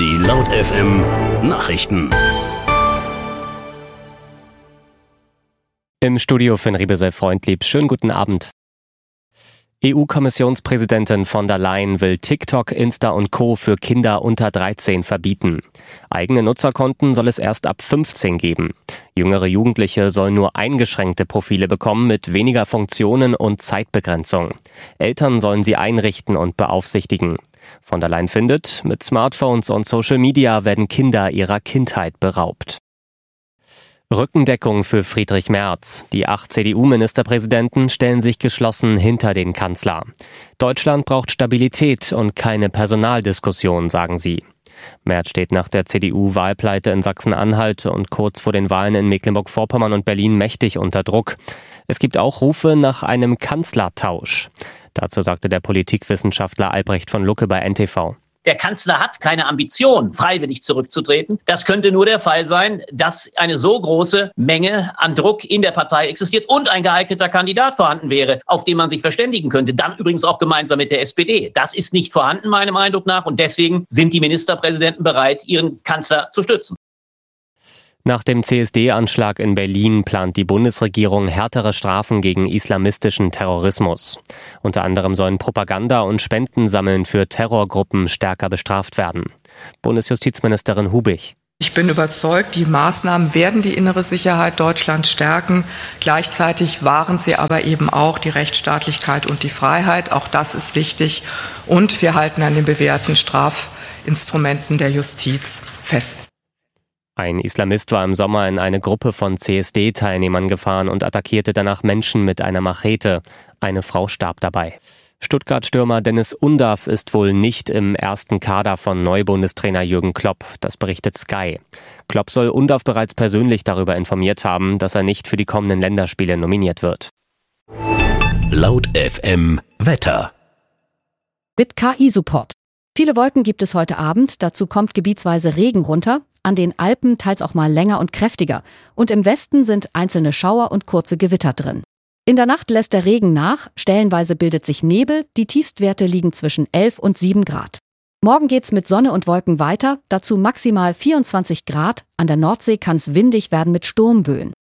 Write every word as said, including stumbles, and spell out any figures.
Die Laut F M Nachrichten. Im Studio Finn Riebesel-Freundlieb. Schönen guten Abend. E U-Kommissionspräsidentin von der Leyen will TikTok, Insta und Co. für Kinder unter dreizehn verbieten. Eigene Nutzerkonten soll es erst ab fünfzehn geben. Jüngere Jugendliche sollen nur eingeschränkte Profile bekommen mit weniger Funktionen und Zeitbegrenzung. Eltern sollen sie einrichten und beaufsichtigen. Von der Leyen findet, mit Smartphones und Social Media werden Kinder ihrer Kindheit beraubt. Rückendeckung für Friedrich Merz. Die acht C D U-Ministerpräsidenten stellen sich geschlossen hinter den Kanzler. Deutschland braucht Stabilität und keine Personaldiskussion, sagen sie. Merz steht nach der C D U-Wahlpleite in Sachsen-Anhalt und kurz vor den Wahlen in Mecklenburg-Vorpommern und Berlin mächtig unter Druck. Es gibt auch Rufe nach einem Kanzlertausch. Dazu sagte der Politikwissenschaftler Albrecht von Lucke bei N T V. Der Kanzler hat keine Ambition, freiwillig zurückzutreten. Das könnte nur der Fall sein, dass eine so große Menge an Druck in der Partei existiert und ein geeigneter Kandidat vorhanden wäre, auf den man sich verständigen könnte. Dann übrigens auch gemeinsam mit der S P D. Das ist nicht vorhanden, meinem Eindruck nach. Und deswegen sind die Ministerpräsidenten bereit, ihren Kanzler zu stützen. Nach dem C S D-Anschlag in Berlin plant die Bundesregierung härtere Strafen gegen islamistischen Terrorismus. Unter anderem sollen Propaganda und Spendensammeln für Terrorgruppen stärker bestraft werden. Bundesjustizministerin Hubig. Ich bin überzeugt, die Maßnahmen werden die innere Sicherheit Deutschlands stärken. Gleichzeitig wahren sie aber eben auch die Rechtsstaatlichkeit und die Freiheit. Auch das ist wichtig. Und wir halten an den bewährten Strafinstrumenten der Justiz fest. Ein Islamist war im Sommer in eine Gruppe von C S D-Teilnehmern gefahren und attackierte danach Menschen mit einer Machete. Eine Frau starb dabei. Stuttgart-Stürmer Dennis Undaff ist wohl nicht im ersten Kader von Neubundestrainer Jürgen Klopp. Das berichtet Sky. Klopp soll Undaff bereits persönlich darüber informiert haben, dass er nicht für die kommenden Länderspiele nominiert wird. Laut F M Wetter. Mit K I-Support. Viele Wolken gibt es heute Abend, dazu kommt gebietsweise Regen runter, an den Alpen teils auch mal länger und kräftiger. Und im Westen sind einzelne Schauer und kurze Gewitter drin. In der Nacht lässt der Regen nach, stellenweise bildet sich Nebel, die Tiefstwerte liegen zwischen elf und sieben Grad. Morgen geht's mit Sonne und Wolken weiter, dazu maximal vierundzwanzig Grad, an der Nordsee kann es windig werden mit Sturmböen.